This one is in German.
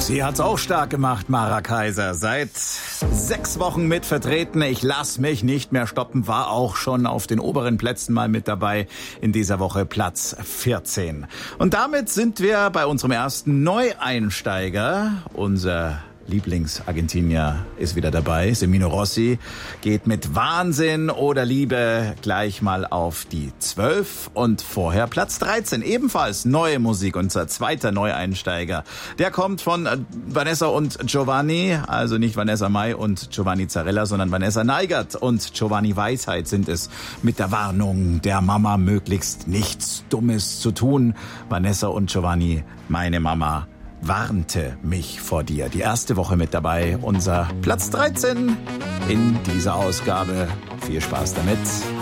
Sie hat's auch stark gemacht, Mara Kaiser. Seit 6 Wochen mit vertreten. Ich lass mich nicht mehr stoppen. War auch schon auf den oberen Plätzen mal mit dabei. In dieser Woche Platz 14. Und damit sind wir bei unserem ersten Neueinsteiger. Unser Lieblingsargentinier ist wieder dabei. Semino Rossi geht mit Wahnsinn oder Liebe gleich mal auf die 12 und vorher Platz 13. Ebenfalls neue Musik, unser zweiter Neueinsteiger. Der kommt von Vanessa und Giovanni, also nicht Vanessa Mai und Giovanni Zarella, sondern Vanessa Neigert und Giovanni Weisheit sind es mit der Warnung der Mama möglichst nichts Dummes zu tun. Vanessa und Giovanni, meine Mama warnte mich vor dir. Die erste Woche mit dabei, unser Platz 13 in dieser Ausgabe. Viel Spaß damit.